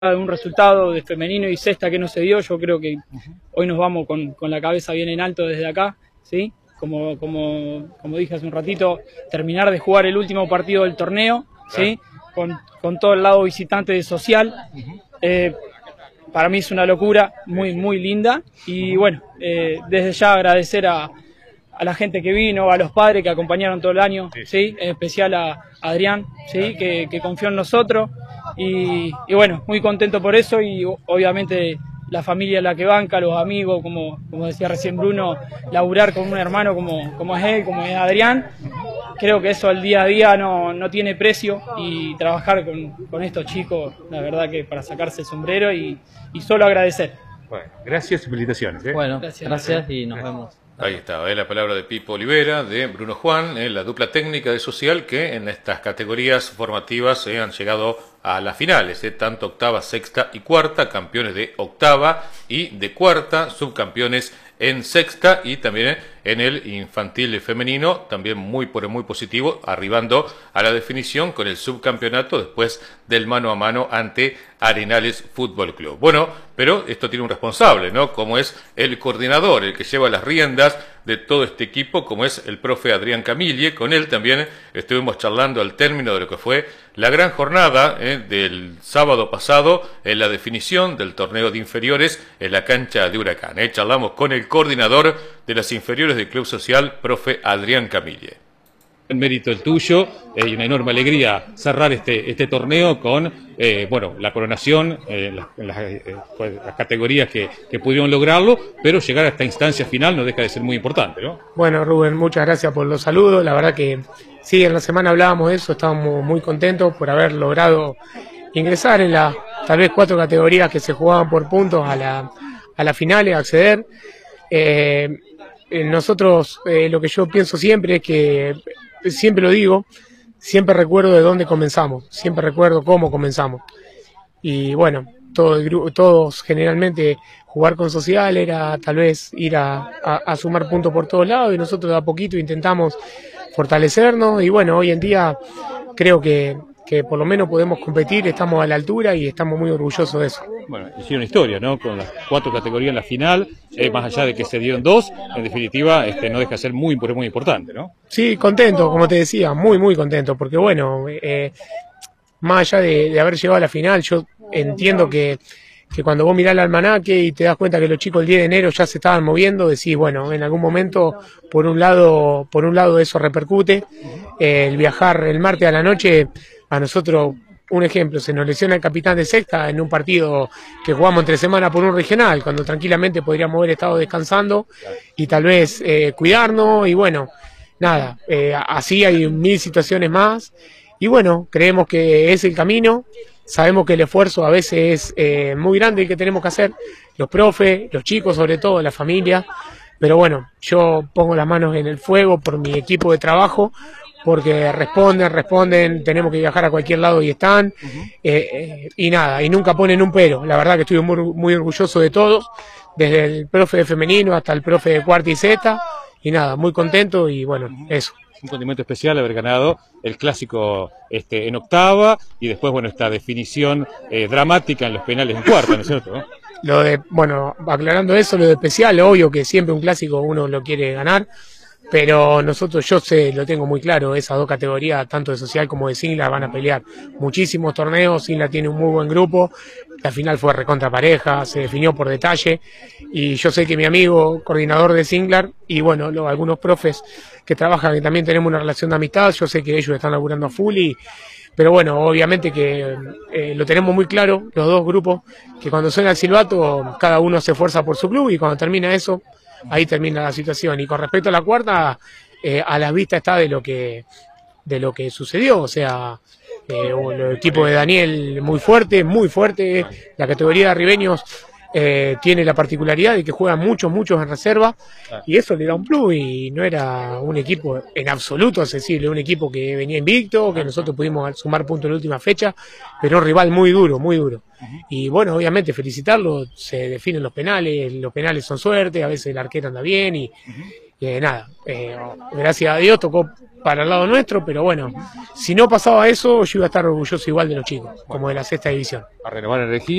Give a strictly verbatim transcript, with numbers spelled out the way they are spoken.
de un resultado de femenino y sexta que no se dio, yo creo que hoy nos vamos con, con la cabeza bien en alto desde acá, ¿sí? Como, como, como dije hace un ratito, terminar de jugar el último partido del torneo, ¿sí? Con, con todo el lado visitante de social. Eh, para mí es una locura, muy, muy linda. Y bueno, eh, desde ya agradecer a, a la gente que vino, a los padres que acompañaron todo el año, ¿sí? En especial a Adrián, ¿sí? Que, que confió en nosotros. Y, y bueno, muy contento por eso y obviamente la familia la que banca, los amigos, como, como decía recién Bruno, laburar con un hermano como, como es él, como es Adrián. Creo que eso al día a día no, no tiene precio y trabajar con, con estos chicos, la verdad que para sacarse el sombrero y, y solo agradecer. Bueno, gracias y felicitaciones. ¿eh? Bueno, gracias, gracias y nos vemos. Ahí está, ¿eh? La palabra de Pipo Olivera, de Bruno Juan, ¿eh? La dupla técnica de social que en estas categorías formativas ¿eh? han llegado a las finales, ¿eh? Tanto octava, sexta y cuarta, campeones de octava y de cuarta, subcampeones en sexta y también ¿eh? en el infantil femenino, también muy, muy positivo, arribando a la definición con el subcampeonato después del mano a mano ante Arenales Fútbol Club. Bueno, pero esto tiene un responsable, ¿no? Como es el coordinador, el que lleva las riendas de todo este equipo, como es el profe Adrián Camille. Con él también estuvimos charlando al término de lo que fue la gran jornada ¿eh? del sábado pasado en la definición del torneo de inferiores en la cancha de Huracán. ¿eh? Charlamos con el coordinador de las inferiores del Club Social, profe Adrián Camille. El mérito el tuyo eh, y una enorme alegría cerrar este, este torneo con eh, bueno, la coronación, eh, las, las, eh, las categorías que, que pudieron lograrlo, pero llegar a esta instancia final no deja de ser muy importante, ¿no? Bueno, Rubén, muchas gracias por los saludos. La verdad que sí, en la semana hablábamos de eso, estábamos muy contentos por haber logrado ingresar en las tal vez cuatro categorías que se jugaban por puntos a la, a las finales, acceder. Eh, nosotros, eh, lo que yo pienso siempre es que siempre lo digo, siempre recuerdo de dónde comenzamos, siempre recuerdo cómo comenzamos. Y bueno, todo el grupo, todos generalmente jugar con social era tal vez ir a, a, a sumar puntos por todos lados y nosotros de a poquito intentamos fortalecernos y bueno, hoy en día creo que, que por lo menos podemos competir, estamos a la altura y estamos muy orgullosos de eso. Bueno, hicieron historia, ¿no? Con las cuatro categorías en la final, eh, más allá de que se dieron dos, en definitiva, este, no deja de ser muy, muy importante, ¿no? Sí, contento, como te decía, muy, muy contento, porque bueno, eh, más allá de, de haber llegado a la final, yo entiendo que, que cuando vos mirás el almanaque y te das cuenta que los chicos el diez de enero ya se estaban moviendo, decís, bueno, en algún momento, por un lado, por un lado eso repercute, eh, el viajar el martes a la noche, a nosotros, un ejemplo, se nos lesiona el capitán de sexta en un partido que jugamos entre semana por un regional, cuando tranquilamente podríamos haber estado descansando y tal vez eh, cuidarnos y bueno, nada, eh, así hay mil situaciones más y bueno, creemos que es el camino, sabemos que el esfuerzo a veces es eh, muy grande el que tenemos que hacer, los profes, los chicos sobre todo, la familia, pero bueno, yo pongo las manos en el fuego por mi equipo de trabajo, porque responden, responden, tenemos que viajar a cualquier lado y están, uh-huh. eh, eh, y nada, y nunca ponen un pero. La verdad que estoy muy, muy orgulloso de todos, desde el profe de femenino hasta el profe de cuarta y zeta, y nada, muy contento y bueno, uh-huh. eso. Un condimento especial haber ganado el clásico este, en octava y después, bueno, esta definición eh, dramática en los penales en cuarta, ¿no es cierto? ¿no? Lo de, bueno, aclarando eso, lo de especial, obvio que siempre un clásico uno lo quiere ganar, pero nosotros, yo sé, lo tengo muy claro, esas dos categorías, tanto de social como de Singlar, van a pelear muchísimos torneos, Singlar tiene un muy buen grupo, la final fue recontra pareja, se definió por detalle, y yo sé que mi amigo, coordinador de Singlar, y bueno, lo, algunos profes que trabajan, que también tenemos una relación de amistad, yo sé que ellos están laburando a full, y, pero bueno, obviamente que eh, lo tenemos muy claro, los dos grupos, que cuando suena el silbato, cada uno se esfuerza por su club, y cuando termina eso, ahí termina la situación. Y con respecto a la cuarta, eh, a la vista está de lo que de lo que sucedió, o sea, eh, el equipo de Daniel muy fuerte, muy fuerte, la categoría de arribeños eh, tiene la particularidad de que juegan muchos, muchos en reserva, y eso le da un plus, y no era un equipo en absoluto accesible, un equipo que venía invicto, que nosotros pudimos sumar puntos en la última fecha, pero un rival muy duro, muy duro. Y bueno, obviamente felicitarlo, se definen los penales, los penales son suerte, a veces el arquero anda bien y, eh, nada, eh, gracias a Dios tocó para el lado nuestro, pero bueno, si no pasaba eso, yo iba a estar orgulloso igual de los chicos, como de la sexta división. A renovar energía.